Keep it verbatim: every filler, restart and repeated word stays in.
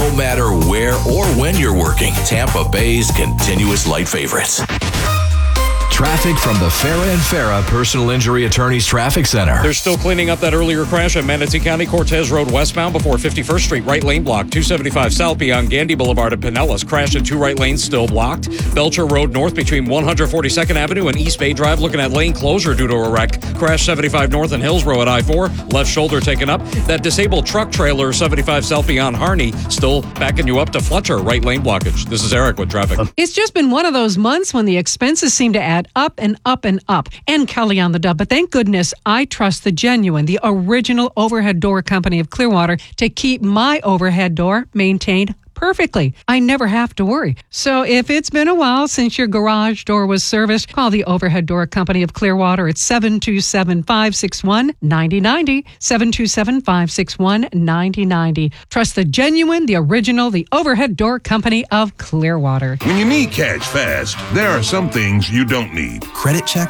No matter where or when you're working, Tampa Bay's continuous light favorites. Traffic from the Farah and Farah Personal Injury Attorneys Traffic Center. They're still cleaning up that earlier crash at Manatee County Cortez Road westbound before fifty-first Street, right lane blocked. two seventy-five south beyond Gandy Boulevard at Pinellas. Crash in two right lanes still blocked. Belcher Road north between one forty-second Avenue and East Bay Drive looking at lane closure due to a wreck. Crash seventy-five north and Hillsborough at I four. Left shoulder taken up. That disabled truck trailer seventy-five south beyond Harney still backing you up to Fletcher, right lane blockage. This is Eric with traffic. It's just been one of those months when the expenses seem to add up and up and up. And Kelly on the dub. But thank goodness I trust the genuine, the original overhead door company of Clearwater to keep my overhead door maintained perfectly. I never have to worry. So if it's been a while since your garage door was serviced, call the overhead door company of Clearwater at seven two seven, five six one, nine zero nine zero, seven two seven, five six one, nine zero nine zero. Trust the genuine, the original, the overhead door company of Clearwater. When you need cash fast, there are some things you don't need. Credit checks